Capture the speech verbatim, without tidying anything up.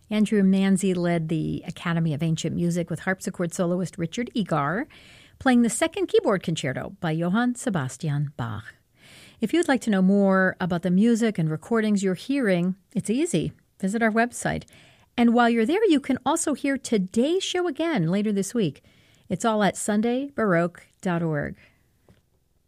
Andrew Manzi led the Academy of Ancient Music with harpsichord soloist Richard Egar, playing the Second Keyboard Concerto by Johann Sebastian Bach. If you'd like to know more about the music and recordings you're hearing, it's easy. Visit our website. And while you're there, you can also hear today's show again later this week. It's all at sunday baroque dot org.